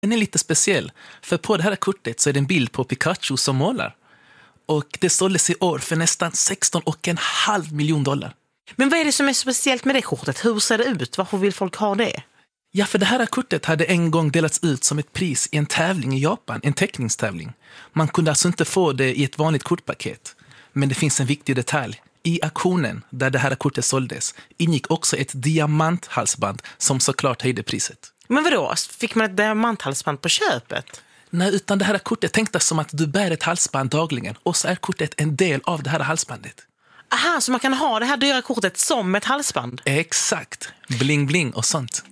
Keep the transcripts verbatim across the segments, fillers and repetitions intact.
Den är lite speciell, för på det här kortet så är det en bild på Pikachu som målar. Och det såldes i år för nästan sexton och en halv miljon dollar. Men vad är det som är speciellt med det kortet? Hur ser det ut? Varför vill folk ha det? Ja, för det här kortet hade en gång delats ut som ett pris i en tävling i Japan, en teckningstävling. Man kunde alltså inte få det i ett vanligt kortpaket. Men det finns en viktig detalj. I auktionen där det här kortet såldes ingick också ett diamanthalsband som såklart höjde priset. Men vadå? Fick man ett diamanthalsband på köpet? Nej, utan det här kortet tänktes som att du bär ett halsband dagligen och så är kortet en del av det här halsbandet. Aha, så man kan ha det här dyra kortet som ett halsband? Exakt. Bling bling och sånt.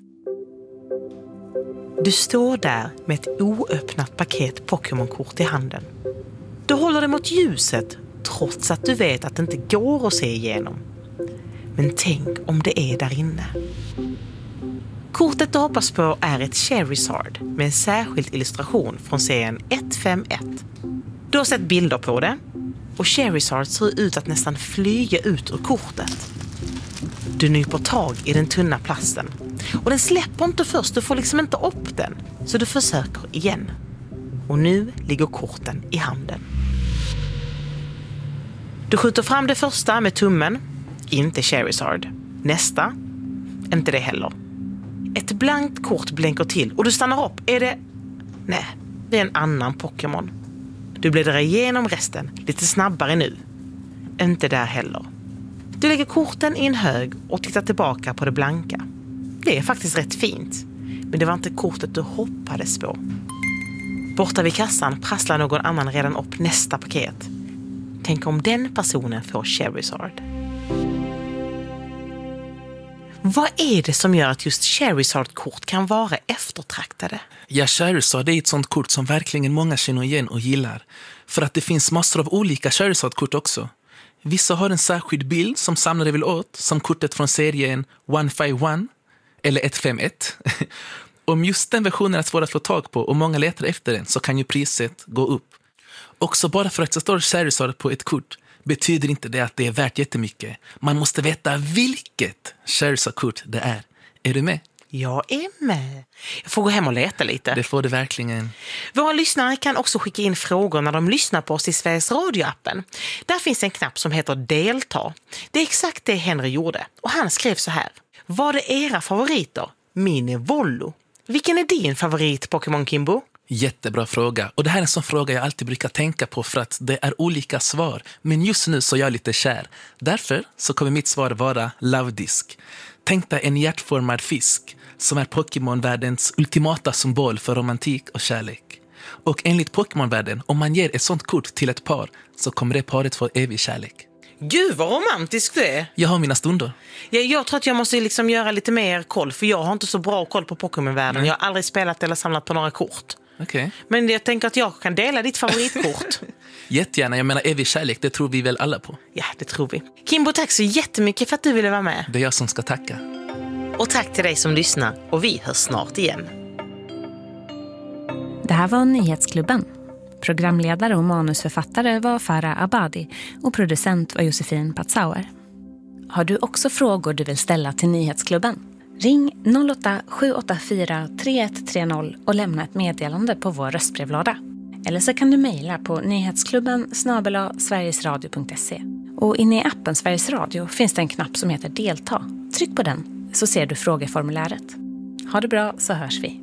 Du står där med ett oöppnat paket Pokémon-kort i handen. Du håller det mot ljuset trots att du vet att det inte går att se igenom. Men tänk om det är där inne. Kortet du hoppas på är ett Charizard med en särskild illustration från serien ett fem ett. Du har sett bilder på det och Charizard ser ut att nästan flyga ut ur kortet. Du nyper tag i den tunna plasten och den släpper inte först, du får liksom inte upp den. Så du försöker igen. Och nu ligger korten i handen. Du skjuter fram det första med tummen, inte Charizard. Nästa, inte det heller. Ett blankt kort blänker till och du stannar upp. Är det... Nej, det är en annan Pokémon. Du bläddrar igenom resten, lite snabbare nu. Inte där heller. Du lägger korten i en hög och tittar tillbaka på det blanka. Det är faktiskt rätt fint. Men det var inte kortet du hoppades på. Borta vid kassan prasslar någon annan redan upp nästa paket. Tänk om den personen får Charizard. Vad är det som gör att just Charizard-kort kan vara eftertraktade? Ja, Charizard är ett sånt kort som verkligen många känner igen och gillar. För att det finns massor av olika Charizard-kort också. Vissa har en särskild bild som samlare vill åt, som kortet från serien ett fem ett eller ett fem ett. Om just den versionen är svår att få tag på och många letar efter den så kan ju priset gå upp. Också bara för att det står Charizard på ett kort betyder inte det att det är värt jättemycket. Man måste veta vilket Charizard-kort det är. Är du med? Jag är med. Jag får gå hem och leta lite. Det får du verkligen. Våra lyssnare kan också skicka in frågor när de lyssnar på oss i Sveriges Radio-appen. Där finns en knapp som heter Delta. Det är exakt det Henry gjorde. Och han skrev så här. Vad är era favoriter? Min är Vollo. Vilken är din favorit, Pokémon Kimbo? Jättebra fråga. Och det här är en sån fråga jag alltid brukar tänka på för att det är olika svar. Men just nu så är jag lite kär. Därför så kommer mitt svar vara Love-disk. Tänk dig en hjärtformad fisk som är Pokémon-världens ultimata symbol för romantik och kärlek. Och enligt Pokémon-världen, om man ger ett sånt kort till ett par så kommer det paret få evig kärlek. Gud vad romantiskt det är. Jag har mina stunder. Jag, jag tror att jag måste liksom göra lite mer koll, för jag har inte så bra koll på Pokémon-världen. Mm. Jag har aldrig spelat eller samlat på några kort. Okay. Men jag tänker att jag kan dela ditt favoritkort. Jättegärna, jag menar evig kärlek, det tror vi väl alla på. Ja, det tror vi. Kimbo, tack så jättemycket för att du ville vara med. Det är jag som ska tacka. Och tack till dig som lyssnar, och vi hörs snart igen. Det här var Nyhetsklubben. Programledare och manusförfattare var Farah Abadi och producent var Josefin Patzauer. Har du också frågor du vill ställa till Nyhetsklubben? Ring noll åtta sju åtta fyra tre ett tre noll och lämna ett meddelande på vår röstbrevlåda. Eller så kan du mejla på nyhetsklubben snabel-a sverigesradio punkt se. Och inne i appen Sveriges Radio finns det en knapp som heter Delta. Tryck på den så ser du frågeformuläret. Ha det bra, så hörs vi.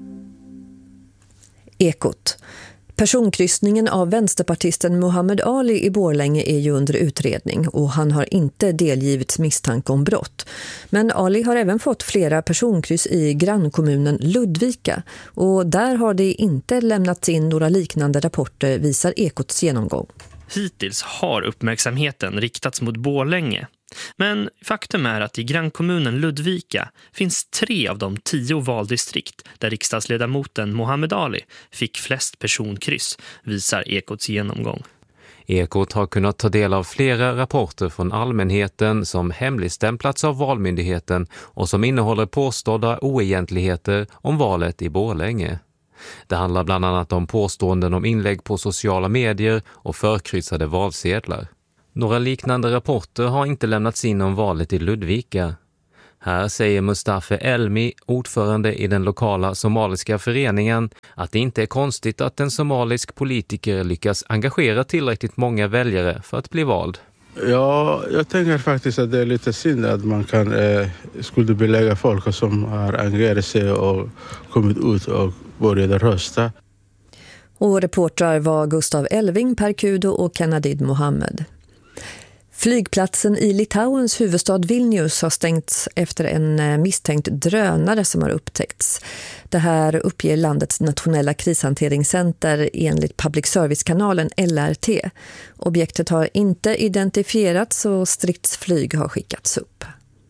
Ekot. Personkryssningen av vänsterpartisten Muhammad Ali i Borlänge är ju under utredning och han har inte delgivits misstanke om brott. Men Ali har även fått flera personkryss i grannkommunen Ludvika och där har det inte lämnats in några liknande rapporter, visar Ekots genomgång. Hittills har uppmärksamheten riktats mot Borlänge. Men faktum är att i grannkommunen Ludvika finns tre av de tio valdistrikt där riksdagsledamoten Muhammad Ali fick flest personkryss, visar Ekots genomgång. Ekot har kunnat ta del av flera rapporter från allmänheten som hemligstämplats av Valmyndigheten och som innehåller påstådda oegentligheter om valet i Borlänge. Det handlar bland annat om påståenden om inlägg på sociala medier och förkryssade valsedlar. Några liknande rapporter har inte lämnats in om valet i Ludvika. Här säger Mustafa Elmi, ordförande i den lokala somaliska föreningen, att det inte är konstigt att en somalisk politiker lyckas engagera tillräckligt många väljare för att bli vald. Ja, jag tänker faktiskt att det är lite synd att man kan eh, skuldbelägga folk som har engagerat sig och kommit ut och började rösta. Och reportrar var Gustav Elving, Per Kudo och Kennadid Mohammed. Flygplatsen i Litauens huvudstad Vilnius har stängts efter en misstänkt drönare som har upptäckts. Det här uppger landets nationella krishanteringscenter enligt public service-kanalen L R T. Objektet har inte identifierats och stridsflyg har skickats upp.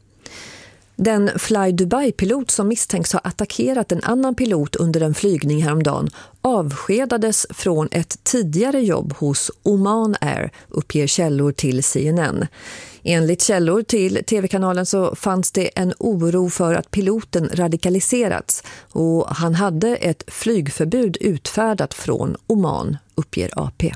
Den Fly Dubai-pilot som misstänks ha attackerat en annan pilot under en flygning häromdagen avskedades från ett tidigare jobb hos Oman Air, uppger källor till C N N. Enligt källor till tv-kanalen så fanns det en oro för att piloten radikaliserats och han hade ett flygförbud utfärdat från Oman, uppger A P.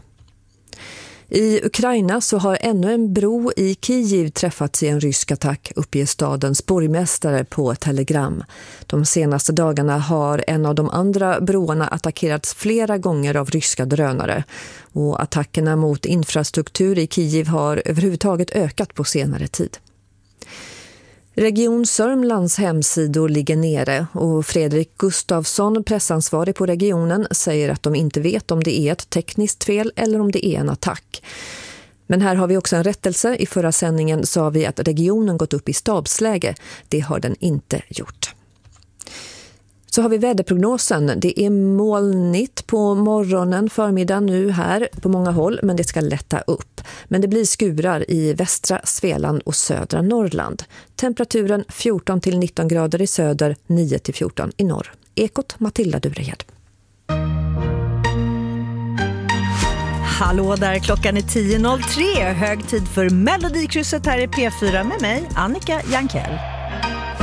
I Ukraina så har ännu en bro i Kiev träffats i en rysk attack, uppger stadens borgmästare på Telegram. De senaste dagarna har en av de andra broarna attackerats flera gånger av ryska drönare. Och attackerna mot infrastruktur i Kiev har överhuvudtaget ökat på senare tid. Region Sörmlands hemsidor ligger nere och Fredrik Gustafsson, pressansvarig på regionen, säger att de inte vet om det är ett tekniskt fel eller om det är en attack. Men här har vi också en rättelse. I förra sändningen sa vi att regionen gått upp i stabsläge. Det har den inte gjort. Så har vi väderprognosen. Det är molnigt på morgonen, förmiddag nu här på många håll, men det ska lätta upp. Men det blir skurar i västra Svealand och södra Norrland. Temperaturen fjorton till nitton grader i söder, nio till fjorton i norr. Ekot Matilda Durehed. Hallå där, klockan är tio noll tre. Hög tid för Melodikrysset här i P fyra med mig, Annika Jankell.